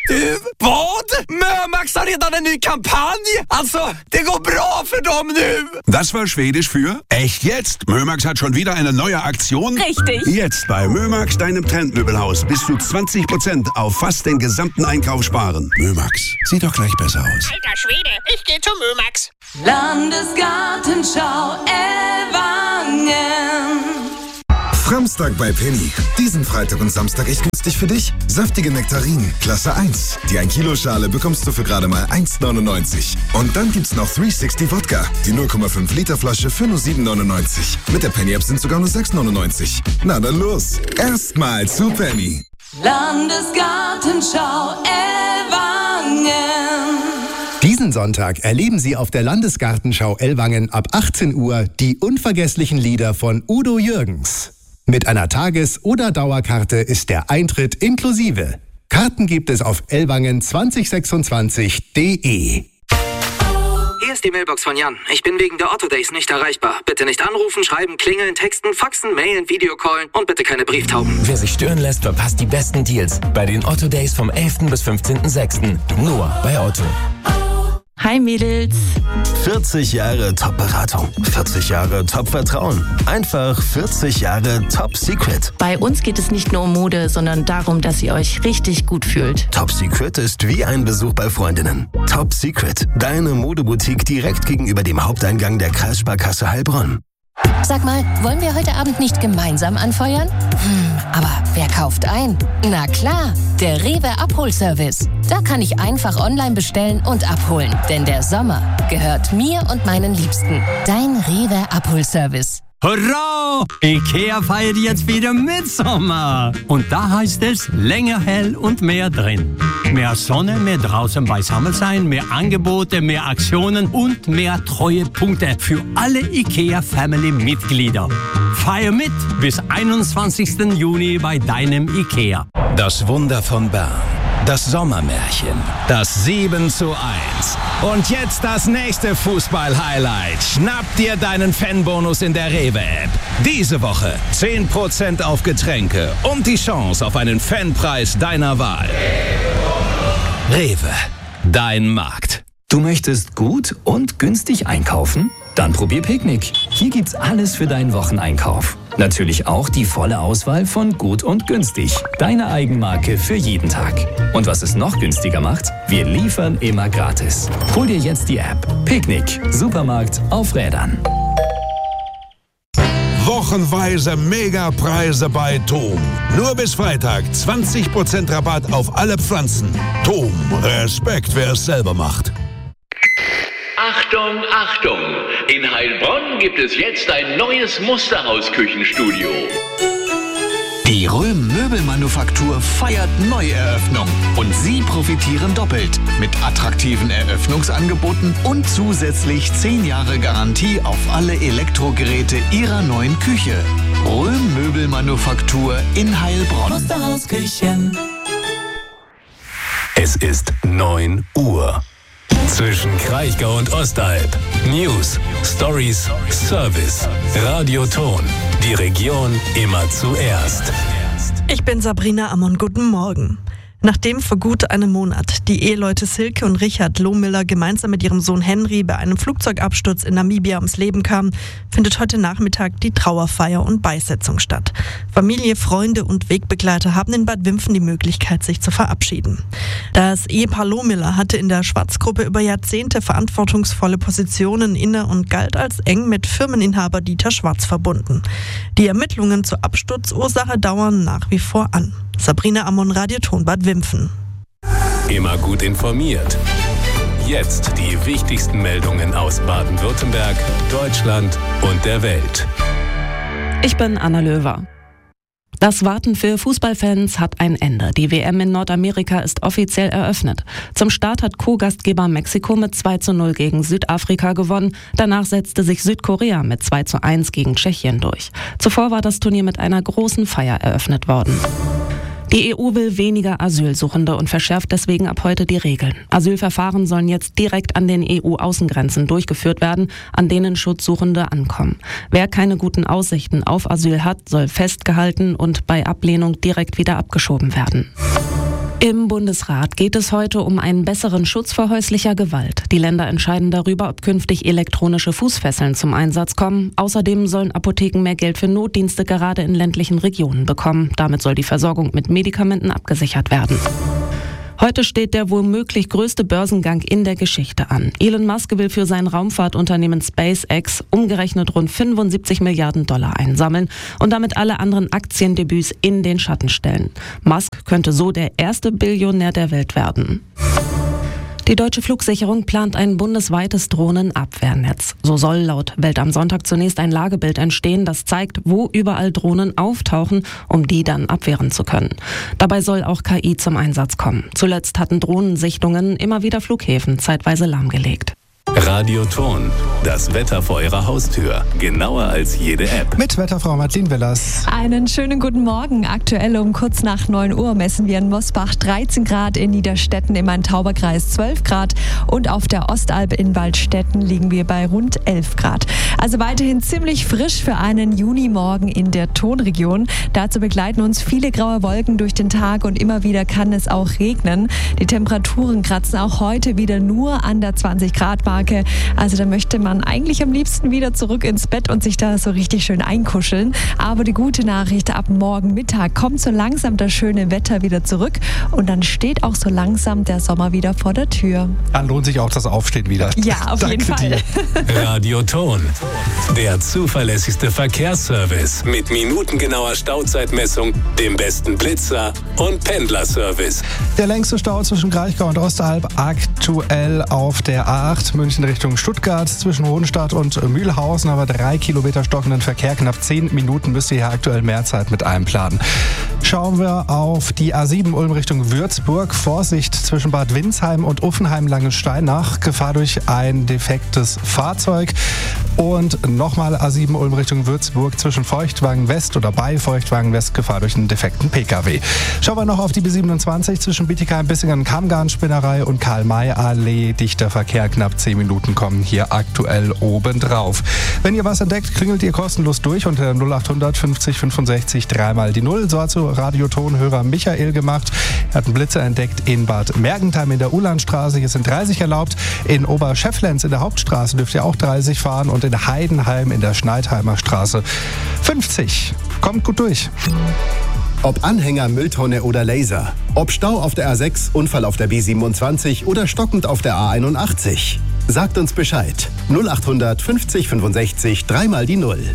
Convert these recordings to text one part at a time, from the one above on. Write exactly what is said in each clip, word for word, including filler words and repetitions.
Du, vad? Mömax har redan en ny kampanj. Alltså, det går bra för dem nu. Das war Schwedisch für echt jetzt. Mömax hat schon wieder eine neue Aktion. Richtig. Jetzt bei Mömax, deinem Trendmöbelhaus, bis zu zwanzig Prozent auf fast den gesamten Einkauf sparen. Mömax, sieht doch gleich besser aus. Alter Schwede, ich gehe zu Mömax. Landesgartenschau Ellwangen. Samstag bei Penny. Diesen Freitag und Samstag echt günstig für dich. Saftige Nektarinen, Klasse eins. Die ein Kilo Schale bekommst du für gerade mal eins neunundneunzig. Und dann gibt's noch dreihundertsechzig Wodka. Die null Komma fünf Liter Flasche für nur sieben neunundneunzig. Mit der Penny-App sind sogar nur sechs neunundneunzig. Na dann los. Erstmal zu Penny. Landesgartenschau Ellwangen. Diesen Sonntag erleben Sie auf der Landesgartenschau Ellwangen ab achtzehn Uhr die unvergesslichen Lieder von Udo Jürgens. Mit einer Tages- oder Dauerkarte ist der Eintritt inklusive. Karten gibt es auf ellwangen zwanzig sechsundzwanzig punkt de. Hier ist die Mailbox von Jan. Ich bin wegen der Otto Days nicht erreichbar. Bitte nicht anrufen, schreiben, klingeln, texten, faxen, mailen, Videocallen und bitte keine Brieftauben. Wer sich stören lässt, verpasst die besten Deals bei den Otto Days vom elften bis fünfzehnten sechsten Nur bei Otto. Hi Mädels. vierzig Jahre Top-Beratung, vierzig Jahre Top-Vertrauen, einfach vierzig Jahre Top-Secret. Bei uns geht es nicht nur um Mode, sondern darum, dass ihr euch richtig gut fühlt. Top-Secret ist wie ein Besuch bei Freundinnen. Top-Secret, deine Modeboutique direkt gegenüber dem Haupteingang der Kreissparkasse Heilbronn. Sag mal, wollen wir heute Abend nicht gemeinsam anfeuern? Hm, aber wer kauft ein? Na klar, der Rewe Abholservice. Da kann ich einfach online bestellen und abholen. Denn der Sommer gehört mir und meinen Liebsten. Dein Rewe Abholservice. Hurra! Ikea feiert jetzt wieder Mitsommer. Und da heißt es länger hell und mehr drin. Mehr Sonne, mehr draußen beisammen sein, mehr Angebote, mehr Aktionen und mehr Treuepunkte für alle Ikea-Family-Mitglieder. Feier mit bis einundzwanzigsten Juni bei deinem Ikea. Das Wunder von Bern. Das Sommermärchen. Das sieben zu eins. Und jetzt das nächste Fußball-Highlight. Schnapp dir deinen Fanbonus in der Rewe-App. Diese Woche zehn Prozent auf Getränke und die Chance auf einen Fanpreis deiner Wahl. Rewe, dein Markt. Du möchtest gut und günstig einkaufen? Dann probier Picknick. Hier gibt's alles für deinen Wocheneinkauf. Natürlich auch die volle Auswahl von gut und günstig. Deine Eigenmarke für jeden Tag. Und was es noch günstiger macht, wir liefern immer gratis. Hol dir jetzt die App. Picknick. Supermarkt auf Rädern. Wochenweise Megapreise bei Tom. Nur bis Freitag zwanzig Prozent Rabatt auf alle Pflanzen. Tom, Respekt, wer es selber macht. Achtung, Achtung! In Heilbronn gibt es jetzt ein neues Musterhaus-Küchenstudio. Die Röhm Möbelmanufaktur feiert Neueröffnung und Sie profitieren doppelt mit attraktiven Eröffnungsangeboten und zusätzlich zehn Jahre Garantie auf alle Elektrogeräte Ihrer neuen Küche. Röhm Möbelmanufaktur in Heilbronn. Musterhaus Küchen. Es ist neun Uhr. Zwischen Kraichgau und Ostalb. News, Stories, Service, Radioton. Die Region immer zuerst. Ich bin Sabrina Ammon, guten Morgen. Nachdem vor gut einem Monat die Eheleute Silke und Richard Lohmiller gemeinsam mit ihrem Sohn Henry bei einem Flugzeugabsturz in Namibia ums Leben kamen, findet heute Nachmittag die Trauerfeier und Beisetzung statt. Familie, Freunde und Wegbegleiter haben in Bad Wimpfen die Möglichkeit, sich zu verabschieden. Das Ehepaar Lohmiller hatte in der Schwarzgruppe über Jahrzehnte verantwortungsvolle Positionen inne und galt als eng mit Firmeninhaber Dieter Schwarz verbunden. Die Ermittlungen zur Absturzursache dauern nach wie vor an. Sabrina Ammon, Radioton Bad Wimpfen. Immer gut informiert. Jetzt die wichtigsten Meldungen aus Baden-Württemberg, Deutschland und der Welt. Ich bin Anna Löwer. Das Warten für Fußballfans hat ein Ende. Die W M in Nordamerika ist offiziell eröffnet. Zum Start hat Co-Gastgeber Mexiko mit zwei zu null gegen Südafrika gewonnen. Danach setzte sich Südkorea mit zwei zu eins gegen Tschechien durch. Zuvor war das Turnier mit einer großen Feier eröffnet worden. Die E U will weniger Asylsuchende und verschärft deswegen ab heute die Regeln. Asylverfahren sollen jetzt direkt an den E U-Außengrenzen durchgeführt werden, an denen Schutzsuchende ankommen. Wer keine guten Aussichten auf Asyl hat, soll festgehalten und bei Ablehnung direkt wieder abgeschoben werden. Im Bundesrat geht es heute um einen besseren Schutz vor häuslicher Gewalt. Die Länder entscheiden darüber, ob künftig elektronische Fußfesseln zum Einsatz kommen. Außerdem sollen Apotheken mehr Geld für Notdienste gerade in ländlichen Regionen bekommen. Damit soll die Versorgung mit Medikamenten abgesichert werden. Heute steht der womöglich größte Börsengang in der Geschichte an. Elon Musk will für sein Raumfahrtunternehmen SpaceX umgerechnet rund fünfundsiebzig Milliarden Dollar einsammeln und damit alle anderen Aktiendebüts in den Schatten stellen. Musk könnte so der erste Billionär der Welt werden. Die Deutsche Flugsicherung plant ein bundesweites Drohnenabwehrnetz. So soll laut Welt am Sonntag zunächst ein Lagebild entstehen, das zeigt, wo überall Drohnen auftauchen, um die dann abwehren zu können. Dabei soll auch K I zum Einsatz kommen. Zuletzt hatten Drohnensichtungen immer wieder Flughäfen zeitweise lahmgelegt. Radioton, das Wetter vor Ihrer Haustür. Genauer als jede App. Mit Wetterfrau Martin Willers. Einen schönen guten Morgen. Aktuell um kurz nach neun Uhr messen wir in Mosbach dreizehn Grad, in Niederstetten im Main-Tauber-Kreis zwölf Grad und auf der Ostalb in Waldstätten liegen wir bei rund elf Grad. Also weiterhin ziemlich frisch für einen Junimorgen in der Tonregion. Dazu begleiten uns viele graue Wolken durch den Tag und immer wieder kann es auch regnen. Die Temperaturen kratzen auch heute wieder nur an der zwanzig Grad Marke. Also da möchte man eigentlich am liebsten wieder zurück ins Bett und sich da so richtig schön einkuscheln. Aber die gute Nachricht, ab morgen Mittag kommt so langsam das schöne Wetter wieder zurück und dann steht auch so langsam der Sommer wieder vor der Tür. Dann lohnt sich auch das Aufstehen wieder. Ja, auf jeden Fall. Radioton, der zuverlässigste Verkehrsservice mit minutengenauer Stauzeitmessung, dem besten Blitzer und Pendlerservice. Der längste Stau zwischen Kraichgau und Ostalb aktuell auf der A acht München Richtung Stuttgart zwischen Hohenstadt und Mühlhausen, aber drei Kilometer stockenden Verkehr, knapp zehn Minuten müsst ihr hier aktuell mehr Zeit mit einplanen. Schauen wir auf die A sieben Ulm Richtung Würzburg. Vorsicht zwischen Bad Windsheim und Uffenheim-Langensteinach. Gefahr durch ein defektes Fahrzeug. Und nochmal A sieben Ulm Richtung Würzburg zwischen Feuchtwagen West oder bei Feuchtwagen West. Gefahr durch einen defekten P K W. Schauen wir noch auf die B siebenundzwanzig zwischen Bietigheim, Bissingen, Kammgarnspinnerei und Karl-May-Allee. Dichter Verkehr, knapp zehn Minuten kommen hier aktuell obendrauf. Wenn ihr was entdeckt, klingelt ihr kostenlos durch unter null acht hundert fünfzig fünfundsechzig dreimal die Null. So hat so Radiotonhörer Michael gemacht. Er hat einen Blitzer entdeckt in Bad Mergentheim in der Ulandstraße. Hier sind dreißig erlaubt. In Oberschefflenz in der Hauptstraße dürft ihr auch dreißig fahren und in Heidenheim in der Schneidheimer Straße fünfzig. Kommt gut durch. Ob Anhänger, Mülltonne oder Laser. Ob Stau auf der A sechs, Unfall auf der B siebenundzwanzig oder stockend auf der A einundachtzig. Sagt uns Bescheid. null acht hundert fünfzig fünfundsechzig dreimal die Null.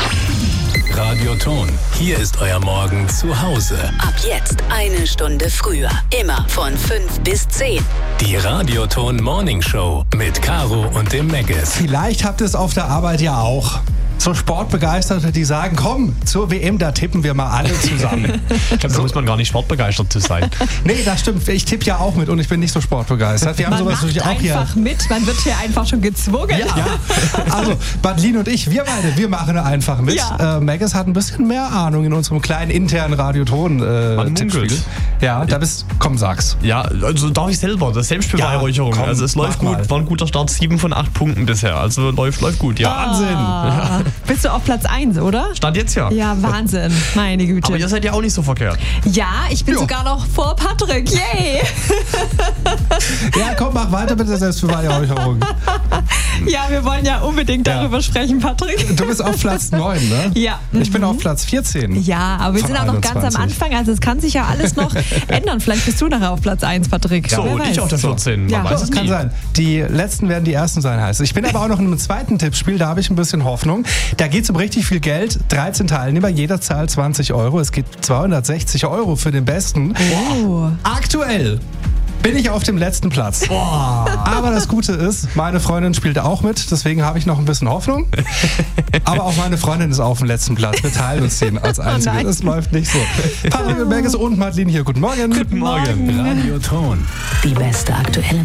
Radioton, hier ist euer Morgen zu Hause. Ab jetzt eine Stunde früher. Immer von fünf bis zehn. Die Radioton Morning Show mit Caro und dem Megas. Vielleicht habt ihr es auf der Arbeit ja auch. So Sportbegeisterte, die sagen, komm, zur W M, da tippen wir mal alle zusammen. Ich glaube, da muss man gar nicht sportbegeistert zu sein. Nee, das stimmt. Ich tippe ja auch mit und ich bin nicht so sportbegeistert. Wir haben man sowas macht natürlich auch hier. einfach mit, man wird hier einfach schon gezwungen. Ja, ja. Also Badlin und ich, wir beide, wir machen einfach mit. Ja. Äh, Megas hat ein bisschen mehr Ahnung in unserem kleinen internen Radioton-Tippspiel. Äh, ja, da bist, komm, sag's. Ja, also darf ich selber, das ist Selbstbeweihräucherung. Ja, komm, also es läuft gut, mal. War ein guter Start, sieben von acht Punkten bisher. Also läuft, läuft gut, ja. Wahnsinn. Ah. Bist du auf Platz eins, oder? Stand jetzt ja. Ja, Wahnsinn. Meine Güte. Aber ihr seid ja auch nicht so verkehrt. Ja, ich bin jo. sogar noch vor Patrick. Yay! Ja, komm, mach weiter mit der Selbstbeweihräucherung. Ja, wir wollen ja unbedingt ja. darüber sprechen, Patrick. Du bist auf Platz neun, ne? Ja. Ich bin auf Platz vierzehn. Ja, aber wir sind auch noch ganz am Anfang, also es kann sich ja alles noch ändern. Vielleicht bist du nachher auf Platz eins, Patrick. Ja, so, und ich auf der vierzehn. Ja, das kann sein. Die letzten werden die ersten sein, heißt es. Ich bin aber auch noch in einem zweiten Tippspiel, da habe ich ein bisschen Hoffnung. Da geht es um richtig viel Geld. dreizehn Teilnehmer, jeder zahlt zwanzig Euro. Es gibt zweihundertsechzig Euro für den Besten. Wow. Aktuell bin ich auf dem letzten Platz. Boah. Aber das Gute ist, meine Freundin spielt auch mit, deswegen habe ich noch ein bisschen Hoffnung. Aber auch meine Freundin ist auf dem letzten Platz. Wir teilen uns den als Einzige. Oh, das läuft nicht so. Patrick und Megas und Madeline hier. Guten Morgen. Guten Morgen. Radioton. Die beste aktuelle